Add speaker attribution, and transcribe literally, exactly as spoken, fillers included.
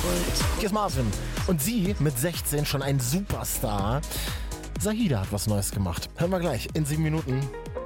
Speaker 1: Hier ist Marvin. Und sie mit sechzehn schon ein Superstar. Zahida hat was Neues gemacht. Hören wir gleich in sieben Minuten.